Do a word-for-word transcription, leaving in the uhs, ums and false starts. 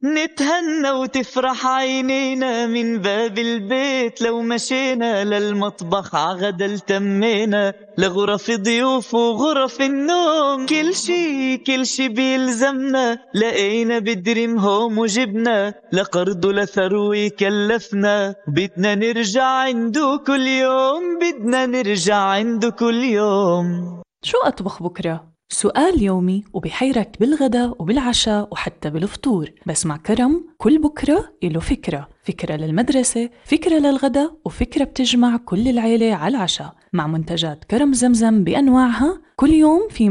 نتهنى وتفرح عينينا من باب البيت، لو مشينا للمطبخ عغدا التمينا، لغرف ضيوف وغرف النوم، كل شي كل شي بيلزمنا لقينا بدريم هوم وجبنا، لقرض لثروي كلفنا، بدنا نرجع عنده كل يوم، بدنا نرجع عنده كل يوم. شو أطبخ بكرة؟ سؤال يومي وبحيرك بالغداء وبالعشاء وحتى بالفطور. بس مع كرم كل بكرة إله فكرة، فكرة للمدرسة، فكرة للغداء، وفكرة بتجمع كل العيلة على العشاء، مع منتجات كرم زمزم بأنواعها. كل يوم في